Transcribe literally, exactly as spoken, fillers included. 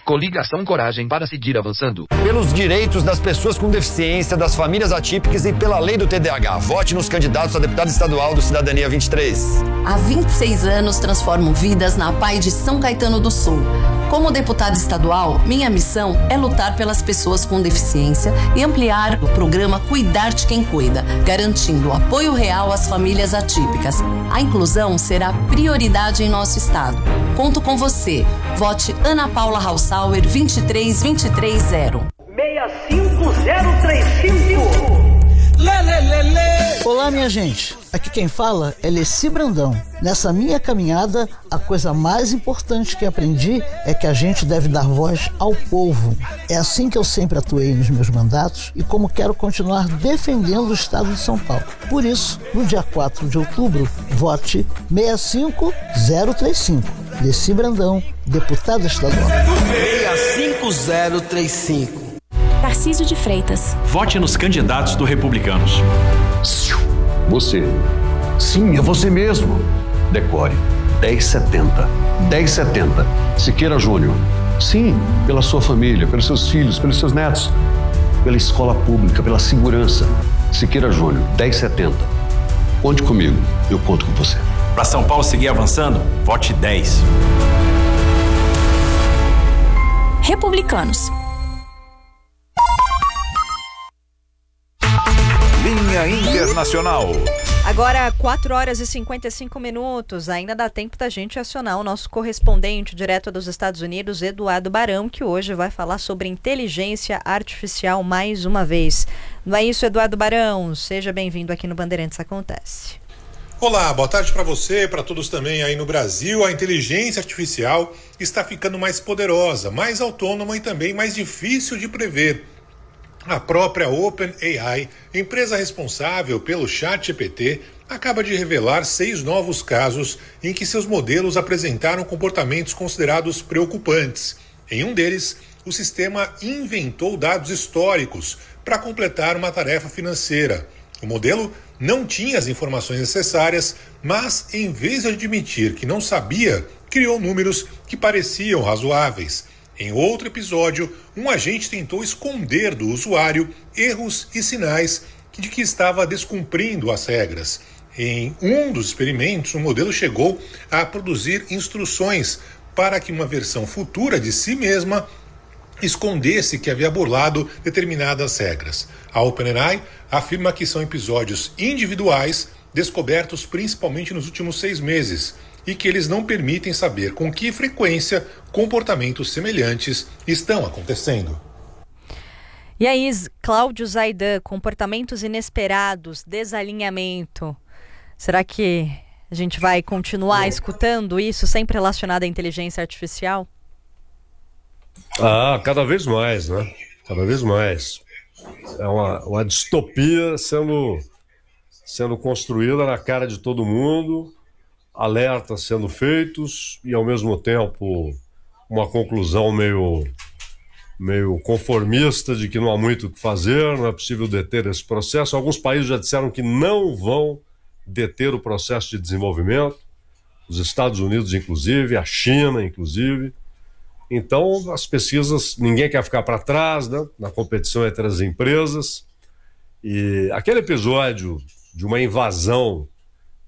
Coligação Coragem para seguir avançando. Pelos direitos das pessoas com deficiência, das famílias atípicas e pela lei do T D A H. Vote nos candidatos a deputado estadual do Cidadania vinte e três. Há vinte e seis anos transformo vidas na P A I de São Caetano do Sul. Como deputada estadual, minha missão é lutar pelas pessoas com deficiência e ampliar o programa Cuidar de Quem Cuida, garantindo apoio real às famílias atípicas. A inclusão será prioridade em nosso estado. Conto com você. Vote Ana Paula Hausauer vinte e três vinte e três zero. seis cinco zero três cinco. Olá, minha gente. Aqui quem fala é Leci Brandão. Nessa minha caminhada, a coisa mais importante que aprendi é que a gente deve dar voz ao povo. É assim que eu sempre atuei nos meus mandatos e como quero continuar defendendo o estado de São Paulo. Por isso, no dia quatro de outubro, vote seis cinco zero três cinco. Leci Brandão, deputada estadual. seis cinco zero três cinco. Tarcísio de Freitas. Vote nos candidatos do Republicanos. Você. Sim, é você mesmo. Decore dez setenta. dez setenta. Siqueira Júnior. Sim, pela sua família, pelos seus filhos, pelos seus netos, pela escola pública, pela segurança. Siqueira Júnior, dez setenta. Conte comigo, eu conto com você. Para São Paulo seguir avançando, vote dez. Republicanos. Linha Internacional. Agora, quatro horas e cinquenta e cinco minutos. Ainda dá tempo da gente acionar o nosso correspondente direto dos Estados Unidos, Eduardo Barão, que hoje vai falar sobre inteligência artificial mais uma vez. Não é isso, Eduardo Barão? Seja bem-vindo aqui no Bandeirantes Acontece. Olá, boa tarde para você, para todos também aí no Brasil. A inteligência artificial está ficando mais poderosa, mais autônoma e também mais difícil de prever. A própria OpenAI, empresa responsável pelo ChatGPT, acaba de revelar seis novos casos em que seus modelos apresentaram comportamentos considerados preocupantes. Em um deles, o sistema inventou dados históricos para completar uma tarefa financeira. O modelo não tinha as informações necessárias, mas, em vez de admitir que não sabia, criou números que pareciam razoáveis. Em outro episódio, um agente tentou esconder do usuário erros e sinais de que estava descumprindo as regras. Em um dos experimentos, o modelo chegou a produzir instruções para que uma versão futura de si mesma escondesse que havia burlado determinadas regras. A OpenAI afirma que são episódios individuais, descobertos principalmente nos últimos seis meses, e que eles não permitem saber com que frequência comportamentos semelhantes estão acontecendo. E aí, Cláudio Zaidan, comportamentos inesperados, desalinhamento. Será que a gente vai continuar escutando isso sempre relacionado à inteligência artificial? Ah, cada vez mais, né? Cada vez mais. É uma, uma distopia sendo, sendo construída na cara de todo mundo, alertas sendo feitos e, ao mesmo tempo, uma conclusão meio, meio conformista de que não há muito o que fazer, não é possível deter esse processo. Alguns países já disseram que não vão deter o processo de desenvolvimento, os Estados Unidos, inclusive, a China, inclusive. Então, as pesquisas, ninguém quer ficar para trás, né, na competição entre as empresas. E aquele episódio de uma invasão